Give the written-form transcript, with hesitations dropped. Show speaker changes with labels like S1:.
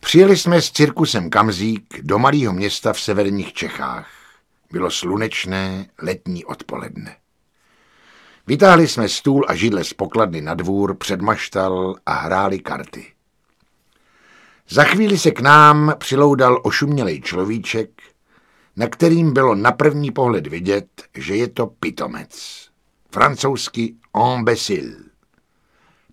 S1: Přijeli jsme s cirkusem Kamzík do malého města v severních Čechách. Bylo slunečné letní odpoledne. Vytáhli jsme stůl a židle z pokladny na dvůr před maštal a hráli karty. Za chvíli se k nám přiloudal ošumělej človíček, na kterým bylo na první pohled vidět, že je to pitomec. Francouzsky imbécile.